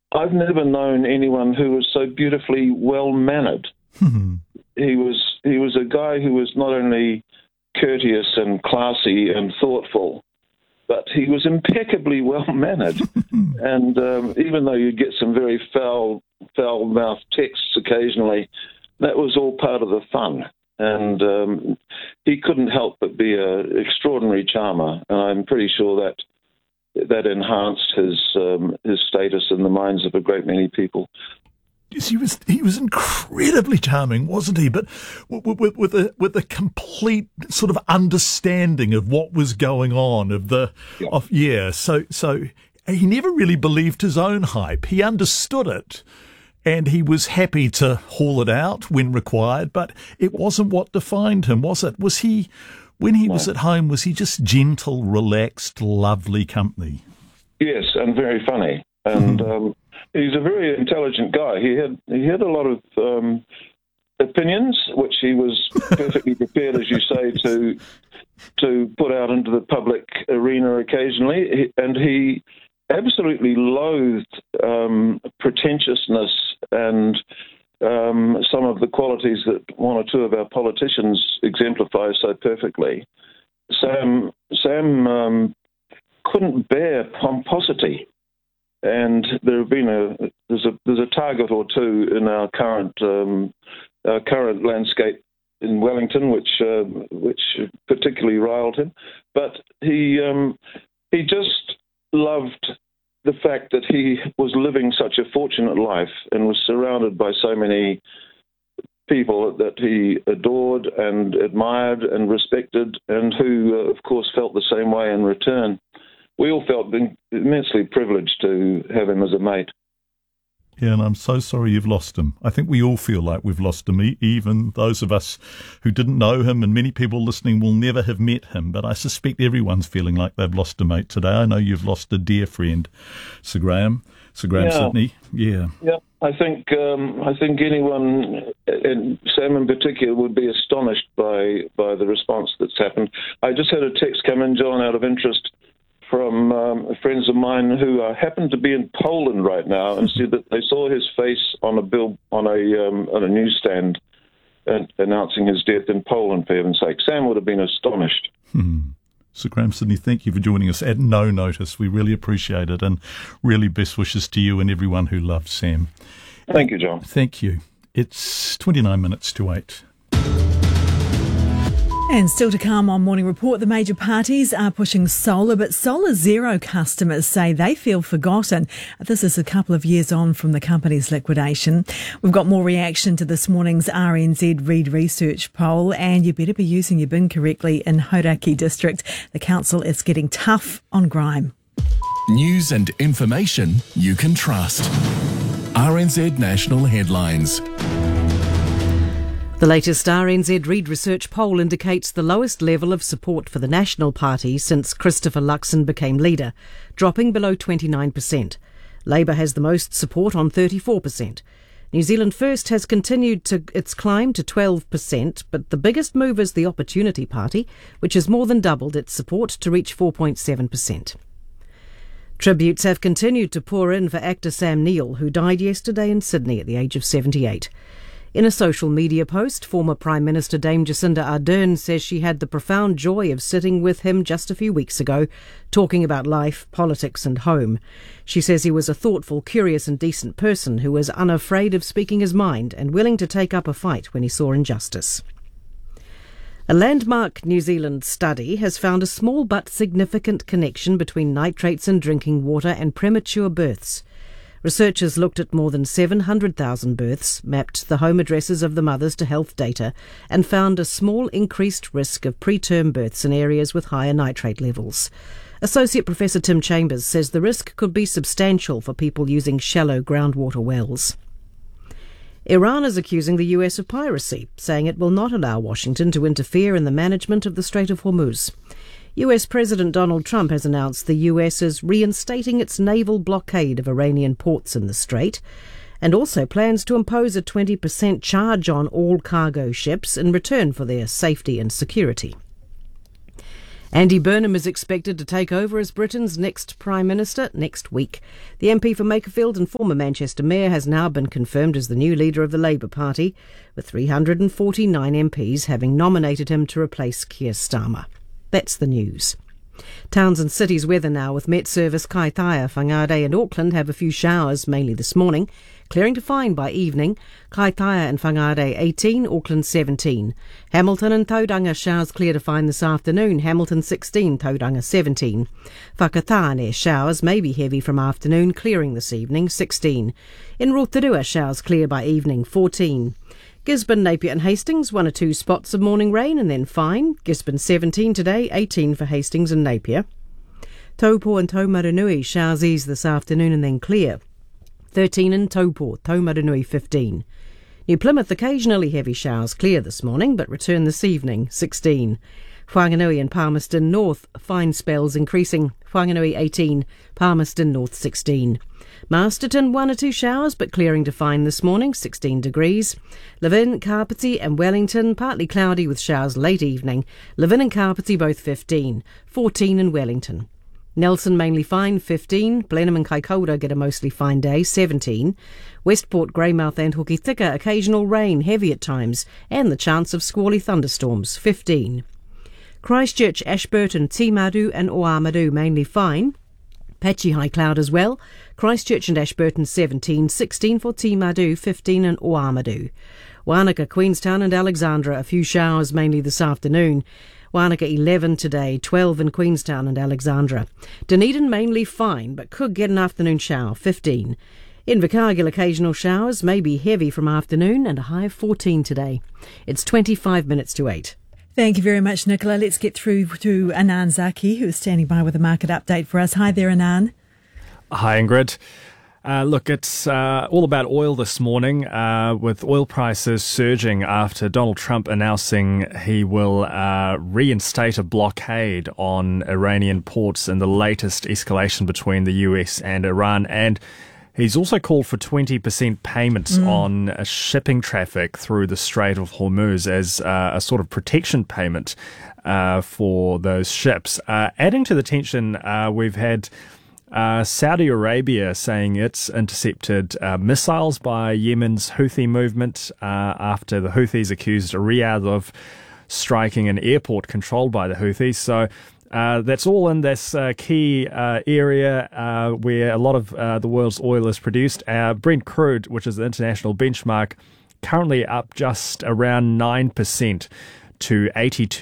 I've never known anyone who was so beautifully well-mannered. He was a guy who was not only courteous and classy and thoughtful, but he was impeccably well-mannered. And even though you'd get some very foul-mouthed texts occasionally, that was all part of the fun. And he couldn't help but be an extraordinary charmer, and I'm pretty sure that enhanced his status in the minds of a great many people. Yes, he was incredibly charming, wasn't he? But with a complete sort of understanding of what was going on, So he never really believed his own hype. He understood it, and he was happy to haul it out when required. But it wasn't what defined him, was it? Was he, when he was at home, was he just gentle, relaxed, lovely company? Yes, and very funny, and. He's a very intelligent guy. He had a lot of opinions, which he was perfectly prepared, as you say, to put out into the public arena occasionally. And he absolutely loathed pretentiousness and some of the qualities that one or two of our politicians exemplify so perfectly. Sam couldn't bear pomposity. And there's a target or two in our current landscape in Wellington, which particularly riled him. But he just loved the fact that he was living such a fortunate life and was surrounded by so many people that he adored and admired and respected, and who, of course, felt the same way in return. We all felt immensely privileged to have him as a mate. Yeah, and I'm so sorry you've lost him. I think we all feel like we've lost him, even those of us who didn't know him, and many people listening will never have met him, but I suspect everyone's feeling like they've lost a mate today. I know you've lost a dear friend, Sir Graham Sidney. Yeah. I think anyone, and Sam in particular, would be astonished by the response that's happened. I just had a text come in, John, out of interest, from friends of mine who happen to be in Poland right now, and said that they saw his face on a newsstand announcing his death in Poland, for heaven's sake. Sam would have been astonished. Sir Graham Sidney, thank you for joining us at no notice. We really appreciate it, and really best wishes to you and everyone who loved Sam. Thank you, John. Thank you. It's 29 minutes to 8. And still to come on Morning Report, the major parties are pushing solar, but Solar Zero customers say they feel forgotten. This is a couple of years on from the company's liquidation. We've got more reaction to this morning's RNZ Reid Research poll, and you better be using your bin correctly in Hauraki District. The council is getting tough on grime. News and information you can trust. RNZ National Headlines. The latest RNZ Reid Research poll indicates the lowest level of support for the National Party since Christopher Luxon became leader, dropping below 29%. Labour has the most support on 34%. New Zealand First has continued its climb to 12%, but the biggest move is the Opportunity Party, which has more than doubled its support to reach 4.7%. Tributes have continued to pour in for actor Sam Neill, who died yesterday in Sydney at the age of 78. In a social media post, former Prime Minister Dame Jacinda Ardern says she had the profound joy of sitting with him just a few weeks ago, talking about life, politics and home. She says he was a thoughtful, curious and decent person who was unafraid of speaking his mind and willing to take up a fight when he saw injustice. A landmark New Zealand study has found a small but significant connection between nitrates in drinking water and premature births. Researchers looked at more than 700,000 births, mapped the home addresses of the mothers to health data, and found a small increased risk of preterm births in areas with higher nitrate levels. Associate Professor Tim Chambers says the risk could be substantial for people using shallow groundwater wells. Iran is accusing the US of piracy, saying it will not allow Washington to interfere in the management of the Strait of Hormuz. US President Donald Trump has announced the US is reinstating its naval blockade of Iranian ports in the Strait, and also plans to impose a 20% charge on all cargo ships in return for their safety and security. Andy Burnham is expected to take over as Britain's next Prime Minister next week. The MP for Makerfield and former Manchester Mayor has now been confirmed as the new leader of the Labour Party, with 349 MPs having nominated him to replace Keir Starmer. That's the news. Towns and cities weather now, with Met Service Kaitaia, Whangarei and Auckland have a few showers, mainly this morning. Clearing to fine by evening. Kaitaia and Whangarei 18, Auckland 17. Hamilton and Tauranga showers clear to fine this afternoon. Hamilton 16, Tauranga 17. Whakatane showers may be heavy from afternoon, clearing this evening 16. In Rotorua showers clear by evening 14. Gisborne, Napier and Hastings, 1 or 2 spots of morning rain and then fine. Gisborne 17 today, 18 for Hastings and Napier. Taupo and Taumarunui showers ease this afternoon and then clear. 13 in Taupo, Taumarunui 15. New Plymouth, occasionally heavy showers clear this morning but return this evening, 16. Whanganui and Palmerston North, fine spells increasing, Whanganui 18, Palmerston North 16. Masterton, 1 or 2 showers but clearing to fine this morning, 16 degrees. Levin, Carpety and Wellington, partly cloudy with showers late evening. Levin and Carpety both 15, 14 in Wellington. Nelson mainly fine, 15. Blenheim and Kaikoura get a mostly fine day, 17. Westport, Greymouth and Hokitika, occasional rain, heavy at times, and the chance of squally thunderstorms, 15. Christchurch, Ashburton, Timaru and Oamaru mainly fine. Patchy high cloud as well. Christchurch and Ashburton 17, 16 for Timaru, 15 in Oamaru. Wānaka, Queenstown and Alexandra, a few showers mainly this afternoon. Wānaka 11 today, 12 in Queenstown and Alexandra. Dunedin mainly fine, but could get an afternoon shower, 15. Invercargill, occasional showers, may be heavy from afternoon and a high of 14 today. It's 25 minutes to 8. Thank you very much, Nicola. Let's get through to Anand Zaki, who's standing by with a market update for us. Hi there, Anand. Hi, Ingrid. Look, it's all about oil this morning, with oil prices surging after Donald Trump announcing he will reinstate a blockade on Iranian ports in the latest escalation between the US and Iran. And he's also called for 20% payments on shipping traffic through the Strait of Hormuz as a sort of protection payment for those ships. Adding to the tension, we've had Saudi Arabia saying it's intercepted missiles by Yemen's Houthi movement after the Houthis accused Riyadh of striking an airport controlled by the Houthis. So that's all in this key area where a lot of the world's oil is produced. Brent crude, which is the international benchmark, currently up just around 9% to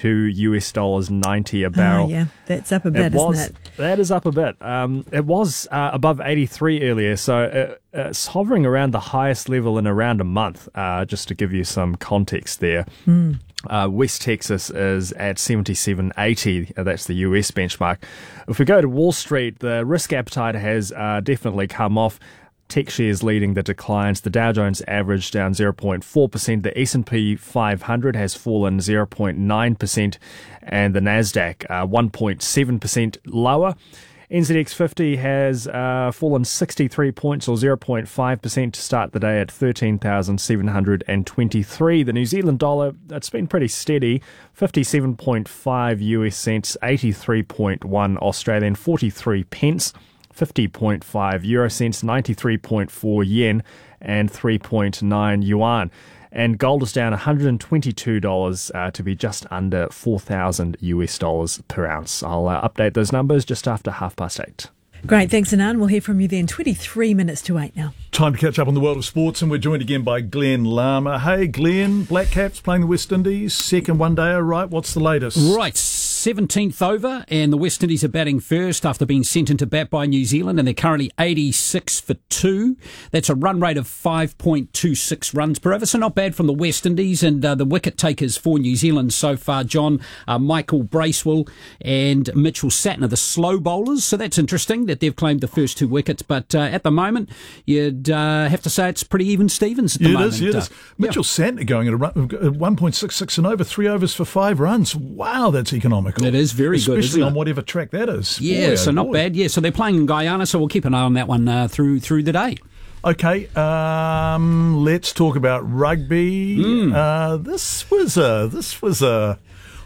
$82.90 a barrel. Oh, yeah, that's up a bit, isn't it? That is up a bit. It was above 83 earlier, so it's hovering around the highest level in around a month, just to give you some context there. West Texas is at 77.80. That's the US benchmark. If we go to Wall Street, the risk appetite has definitely come off. Tech shares leading the declines. The Dow Jones average down 0.4%. The S&P 500 has fallen 0.9%. And the Nasdaq 1.7% lower. NZX 50 has fallen 63 points or 0.5% to start the day at 13,723. The New Zealand dollar, that's been pretty steady, 57.5 US cents, 83.1 Australian, 43 pence. 50.5 euro cents, 93.4 yen, and 3.9 yuan. And gold is down $122 to be just under 4,000 US dollars per ounce. I'll update those numbers just after 8:30. Great, thanks, Anand. We'll hear from you then. 23 minutes to 8 now. Time to catch up on the world of sports, and we're joined again by Glenn Lama. Hey, Glenn, Black Caps playing the West Indies, second one-dayer, right? What's the latest? Right, 17th over, and the West Indies are batting first after being sent into bat by New Zealand, and they're currently 86 for 2. That's a run rate of 5.26 runs per over, so not bad from the West Indies. And the wicket takers for New Zealand so far, John, Michael Bracewell and Mitchell Satner, the slow bowlers, so that's interesting that they've claimed the first 2 wickets. But at the moment, you'd have to say it's pretty even Stevens at the moment. It is. Mitchell Satner going at 1.66 and over, 3 overs for 5 runs. Wow, that's economical. It is very good, especially on whatever track that is. Yeah, so not bad. Yeah, so they're playing in Guyana, so we'll keep an eye on that one through the day. Okay, let's talk about rugby. This was a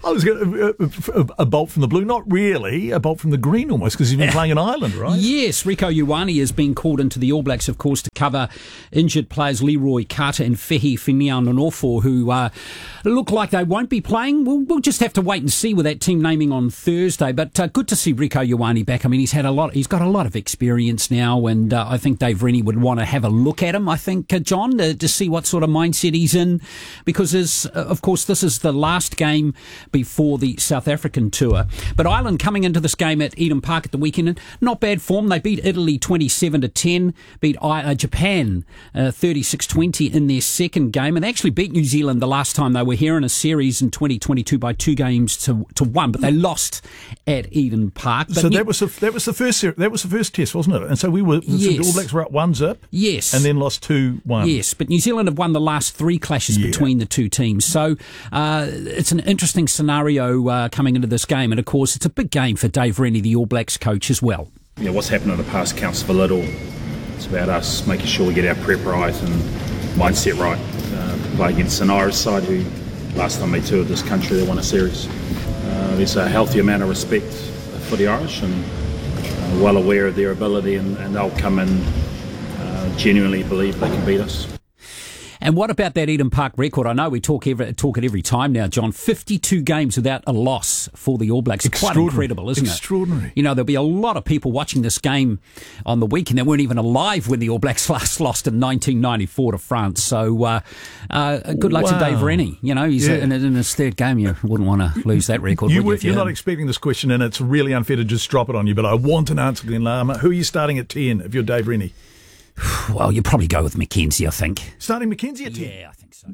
I was going a bolt from the blue, not really, a bolt from the green almost, because he's been playing in Ireland, right? Yes, Rieko Ioane has been called into the All Blacks, of course, to cover injured players Leroy Carter and Fehi Fineanonofo, who look like they won't be playing. We'll just have to wait and see with that team naming on Thursday. But good to see Rieko Ioane back. I mean, he's got a lot of experience now, and I think Dave Rennie would want to have a look at him, I think, John, to see what sort of mindset he's in, because of course this is the last game before the South African tour. But Ireland coming into this game at Eden Park at the weekend, not bad form. They beat Italy 27-10, beat Japan 36-20 in their second game, and they actually beat New Zealand the last time they were here in a series in 2022 by 2-1, but they lost at Eden Park. But so that was the first test, wasn't it? And so the All Blacks were up 1-0. Yes, and then lost 2-1. Yes, but New Zealand have won the last three clashes between the two teams. So it's an interesting scenario coming into this game. And, of course, it's a big game for Dave Rennie, the All Blacks coach, as well. Yeah, what's happened in the past counts for little. It's about us making sure we get our prep right and mindset right. Play against an Irish side who, last time they toured this country, they won a series. There's a healthy amount of respect for the Irish and well aware of their ability, and they'll come in genuinely believe they can beat us. And what about that Eden Park record? I know we talk it every time now, John. 52 games without a loss for the All Blacks. Quite incredible, isn't it? Extraordinary. You know, there'll be a lot of people watching this game on the weekend that weren't even alive when the All Blacks last lost in 1994 to France. So good luck to Dave Rennie. You know, he's in his third game. You wouldn't want to lose that record, would you? You're not expecting this question, and it's really unfair to just drop it on you, but I want an answer, Glenn Lama. Who are you starting at 10 if you're Dave Rennie? Well, you'd probably go with Mackenzie, I think. Starting Mackenzie at 10? Yeah, I think so.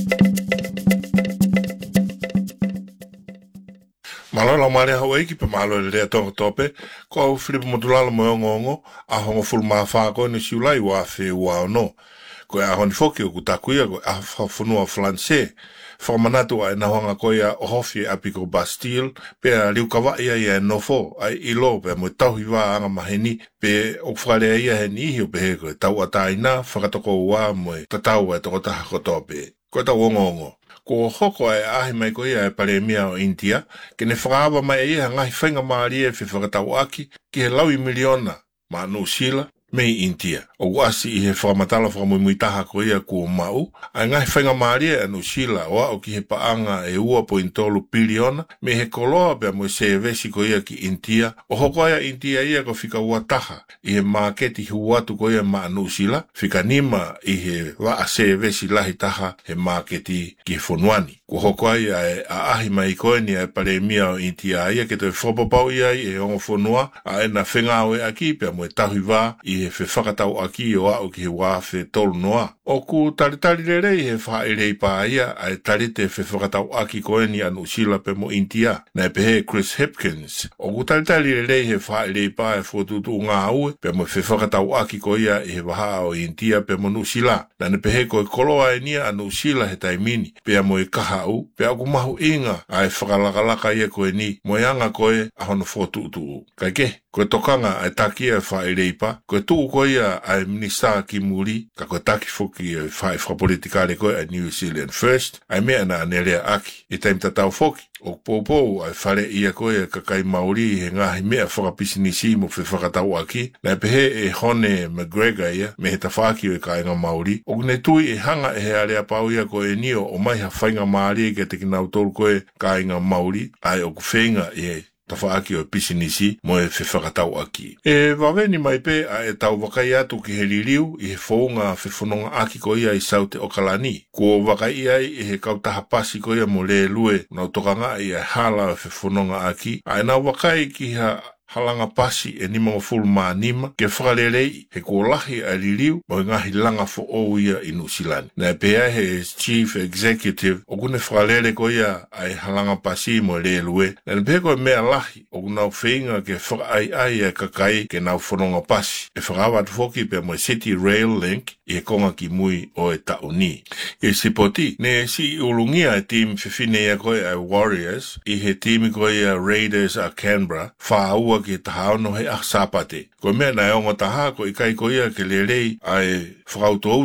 Malala mare hawaii ki pa malo le to tope ko Philip Motulala mo ngongo a hongo ful ma fa ko ni siulai wa fe wa no ko a hon foki ku takuia ko a funua francais Whamanatu ai na honga koia o hofi a piko Bastille, pe a liu kawa ia nofo, ai ilo pe mo tauhi wā anga maheni, pe o whare ia he nihi o pe he koe tau ataina, whakatoko ua mo tatau e toko taha koto pe. Koe tau ongongo. Ko hoko ai ahi mai koia e paremia o India, ke ne whakawa mai ia ngahi whainga maari e whi whakatau aki, ki he laui miliona, ma no sila, mei India. O wasi I he whakamatala whakamuimui ko ia kua mau. Ai ngai whainga maaria anu sila o ki he paanga e ua pointolu piliona. Me he koloa pia mo se vesi ko ia ki India. O hoko ia India ia ko whika ua taha. I he maaketi huatu ko ia ma anu sila. Whika nima I he waa se vesi lahi taha he maaketi ki whonuani. Ko hoko ia a ahi mai koe ni e paremia o India ia ke te whopapau ia I he ongo whonua. A ena whenga oe aki pia mo e tahui wā I he whakatau aki o au ki he wāwhe tolu noa. O ku taritari rei he whaerei pā ia a e tarite whakatau aki koe ni anu sila pe mo India. Na e pehe Chris Hipkins. O ku taritari rei he whaerei pā e whotutu ngā ue pe mo whakatau aki koe ia I he waha o India pe mo nusila. Na ne pehe koe koloa e nia anu sila he taimini. Pe mo e kaha u. Pe aku mahu inga a e whakalakalaka ia koe ni. Mo anga koe a hono whotutu. Kai ke? Koe tokanga a takia e whaerei pā. Koe tuu koe ia a minista ki muri. Ka koe taki foki e whapolitikare koe a New Zealand First. Ai mea na anerea aki. E taim tatau foki. O pōpō ai whare ia koe e kakai Māori he ngahi mea whakapisinisi mo whakatau aki. Nai pehe e Hone McGregor ia me he tawhaki o e kainga Māori. O ne tui e hanga e he area pau ia koe nio o mai ha whainga Māori ke te kinau tolu koe kainga Māori. Ai o kuwhenga e tawhaaki o pisinisi mo e whakatau aki. E waweni mai pe a e tau wakai atu ki he ririu I he whaunga whewhanonga aki ko ia I Saute o Kalani. Ko wakai ai I he kautaha pasi ko ia mo le lue nau tokanga I e hala whewhanonga aki. A e nau wakai ki ha halanga pasi e nima o fulu maa nima ke whakarerei he kōlahi a ririu mo ngahi langa fo o ia I Nusilani. Na pēa he Chief Executive o kune whakarere ko ia ai halanga pasi mo le lue. Na pēa ko mea lahi o kunau whainga ke whakaai e kakai ke nau whanonga pasi. E whakawatu foki pe mo City Rail Link I he konga ki mui o e tauni. E sipoti, ne si ulungia e team whiwhine ia koe ai Warriors I he team ko ia Raiders a Canberra whaua ki taha ono he a sapate. Ko mea na ongo taha ko I kai ko ia ke le rei ai whakauto auta.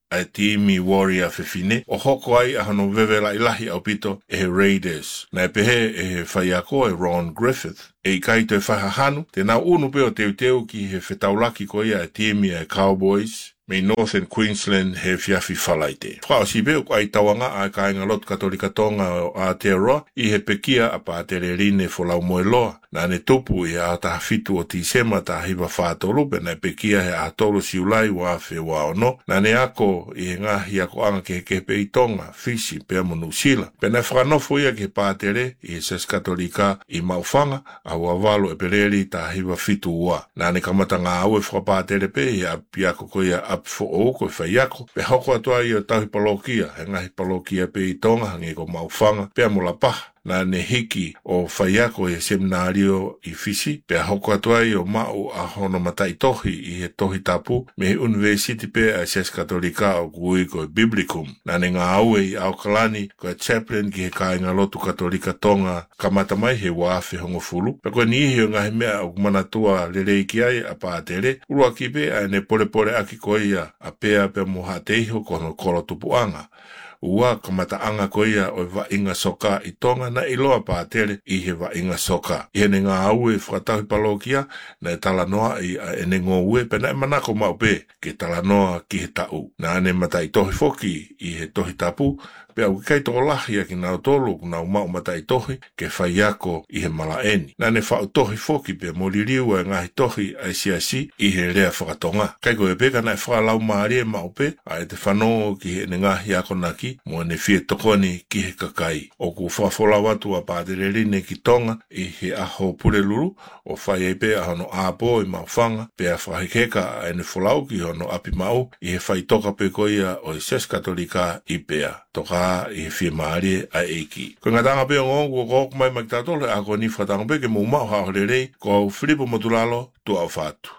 a timi warrior fefine, o hoko ai a hano vevela ilahi au pito e he Raiders. Na e pehe e he whaiako e Ron Griffith. E kai te whahahanu, te nau unu peo teu ki he whetaulaki ko ia e timi e Cowboys, me Northern Queensland he fiafi whalaite. Whao si beo ko ai tawanga a kainga lot katolika tonga o Aotearoa i he pekia a pātere rine wholau moe loa. Na ne tupu i a tahafitu o tisema ta hiwa whātolu pe na pekia he a tolu siulai wa whē wao no. Na ne ako i he ngahi ako anga ke kepe i tonga, Fisi, pe amonu sila. Pe na whanofo ia ke pātere i he ses katolika i maufanga a wawalo e pereri ta hiwa fitu ua. Na ne kamata ngā aue whapātere pe i a piako ko ia fo o ko whaiako, pe hoko atua i o tau hipalokia, he ngahi palokia pe i tonga, hangi ko maufanga, pe amula paha, na ne hiki o whaiako e seminario i Fisi, pe hoko atua i o mau a hono matai tohi i he tohi tapu, me he university pe a ses katolika o kui ko Biblicum, na ne ngā aue i Aukalani, ko e chaplain ki he kāinga lotu katolika tonga, kamata mai he wāwhi hongo fulu, pe koe ni ihi o ngahi mea o manatua lelei ki ai a pātere, urua ki pe a ne pole aki koi a pea pe moha teiho kono kolo tupuanga. Ua kamata anga koia o wa inga soka i tonga na iloa pātere i he wa inga soka. I hene ngā aue whakatahi palokia na e talanoa i a ene ngō ue pe na e manako mau pe ke talanoa ki he tau. Na ane mata i tohi foki i he tohi tapu pe au kai toko lahi a ki nau tolu ku nau mau mata i tohi ke whaiako i he malaeni. Na ane whau tohi foki pe moliriu e ngahi tohi a siasi i he rea whakatonga. Kai koe peka na e whakalau maari e mau pe a e te whanoo ki he ngahi ako naki mo ne fie tokoni ki he kakai. O ku whawhola watu a pātere rine ki tonga i he aho pure luru o whai e pe a hono āpo i mauwhanga pe a whahikeka a ene wholau ki hono api mau i he whai toka pe koia o i ses katolika i pea. Toka i he fie maari a eiki. Ko ngā tanga pe o ngongu o kōku mai makitatole a ko ni whatanga pe ke mou mau hao rei ko au Filipo Motulalo tu au whātu.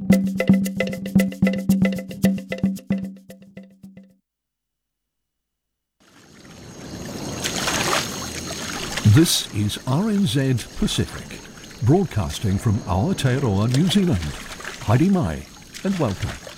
This is RNZ Pacific, broadcasting from Aotearoa, New Zealand. Haere mai and welcome.